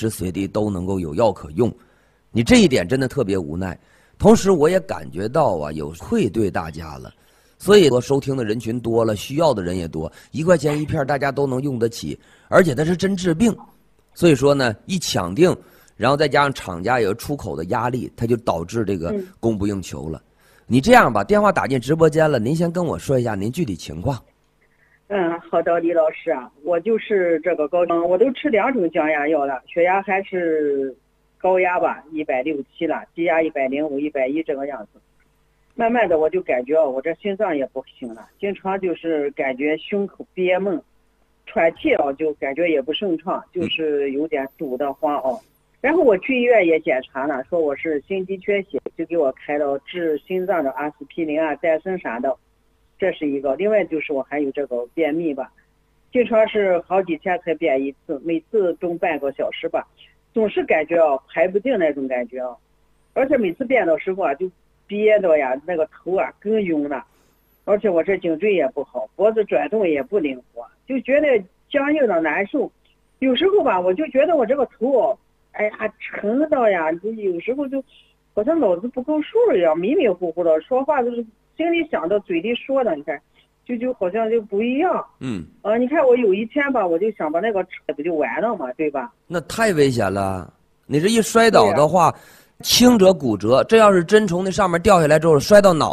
时随地都能够有药可用。你这一点真的特别无奈。同时我也感觉到啊，有愧对大家了。所以说收听的人群多了，需要的人也多，1块钱1片大家都能用得起，而且它是真治病。所以说呢，一抢定，然后再加上厂家有出口的压力，它就导致这个供不应求了。你这样吧，电话打进直播间了，您先跟我说一下您具体情况。 好的，李老师啊，我就是这个高我都吃2种降压药了，血压还是高压吧，160、7了，低压105、110这个样子。慢慢的我就感觉我这心脏也不行了，经常就是感觉胸口憋闷，喘气就感觉也不顺畅，就是有点堵得慌然后我去医院也检查了，说我是心肌缺血，就给我开了治心脏的阿司匹林啊、戴森啥的，这是一个。另外就是我还有这个便秘吧，经常是好几天才便一次，每次都半个小时吧，总是感觉排不定那种感觉而且每次便的时候就憋的呀，那个头更晕了，而且我这颈椎也不好，脖子转动也不灵活，就觉得僵硬的难受。有时候吧，我就觉得我这个头沉的呀，就有时候就好像脑子不够数一样，迷迷糊糊的，说话就是心里想的，嘴里说的，你看，就好像就不一样。你看我有一天吧，我就想把那个车不就完了嘛，对吧？ 那太危险了，你这一摔倒的话，轻者骨折，这要是真从那上面掉下来之后摔到脑